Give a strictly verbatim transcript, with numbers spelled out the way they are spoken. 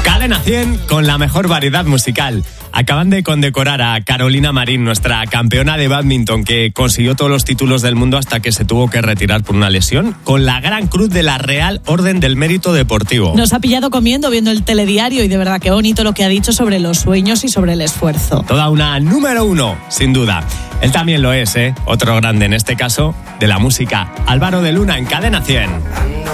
Cadena cien con la mejor variedad musical. Acaban de condecorar a Carolina Marín, nuestra campeona de bádminton, que consiguió todos los títulos del mundo hasta que se tuvo que retirar por una lesión, con la Gran Cruz de la Real Orden del Mérito Deportivo. Nos ha pillado comiendo, viendo el telediario, y de verdad qué bonito lo que ha dicho sobre los sueños y sobre el esfuerzo. Toda una número uno, sin duda. Él también lo es, ¿eh? Otro grande, en este caso, de la música. Álvaro de Luna en Cadena cien.